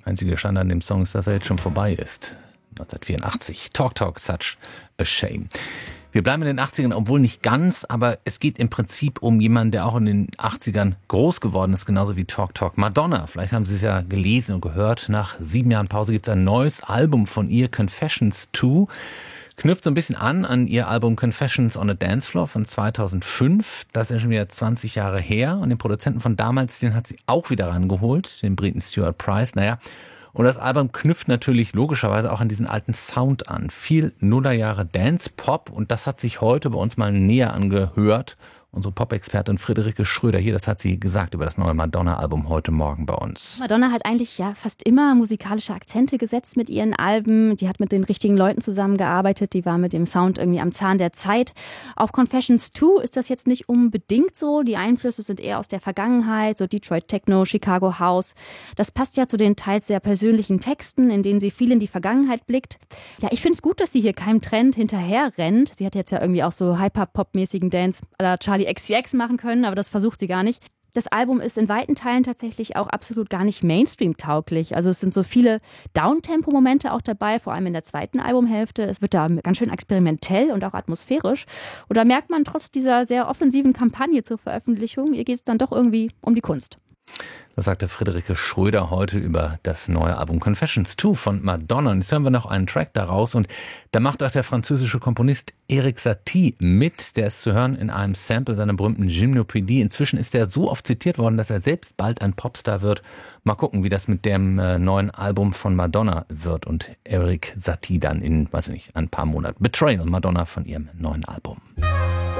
Einzige Schande an dem Song ist, dass er jetzt schon vorbei ist. 1984. Talk Talk, Such a Shame. Wir bleiben in den 80ern, obwohl nicht ganz, aber es geht im Prinzip um jemanden, der auch in den 80ern groß geworden ist, genauso wie Talk Talk. Madonna, vielleicht haben Sie es ja gelesen und gehört, nach 7 Jahren Pause gibt es ein neues Album von ihr, Confessions 2. Knüpft so ein bisschen an ihr Album Confessions on a Dance Floor von 2005. Das ist ja schon wieder 20 Jahre her. Und den Produzenten von damals, den hat sie auch wieder rangeholt, den Briten Stuart Price. Und das Album knüpft natürlich logischerweise auch an diesen alten Sound an. Viel Nullerjahre Dance-Pop. Und das hat sich heute bei uns mal näher angehört. Unsere Pop-Expertin Friederike Schröder hier, das hat sie gesagt über das neue Madonna-Album heute Morgen bei uns. Madonna hat eigentlich ja fast immer musikalische Akzente gesetzt mit ihren Alben. Die hat mit den richtigen Leuten zusammengearbeitet. Die war mit dem Sound irgendwie am Zahn der Zeit. Auf Confessions 2 ist das jetzt nicht unbedingt so. Die Einflüsse sind eher aus der Vergangenheit, so Detroit Techno, Chicago House. Das passt ja zu den teils sehr persönlichen Texten, in denen sie viel in die Vergangenheit blickt. Ja, ich finde es gut, dass sie hier keinem Trend hinterher rennt. Sie hat jetzt ja irgendwie auch so Hyper-Pop-mäßigen Dance à la Charlie XCX machen können, aber das versucht sie gar nicht. Das Album ist in weiten Teilen tatsächlich auch absolut gar nicht Mainstream-tauglich. Also es sind so viele Downtempo-Momente auch dabei, vor allem in der zweiten Albumhälfte. Es wird da ganz schön experimentell und auch atmosphärisch. Und da merkt man trotz dieser sehr offensiven Kampagne zur Veröffentlichung, ihr geht es dann doch irgendwie um die Kunst. Das sagte Friederike Schröder heute über das neue Album Confessions 2 von Madonna. Und jetzt hören wir noch einen Track daraus. Und da macht auch der französische Komponist Erik Satie mit. Der ist zu hören in einem Sample seiner berühmten Gymnopédie. Inzwischen ist er so oft zitiert worden, dass er selbst bald ein Popstar wird. Mal gucken, wie das mit dem neuen Album von Madonna wird. Und Erik Satie dann in, ein paar Monaten. Betrayal, Madonna von ihrem neuen Album.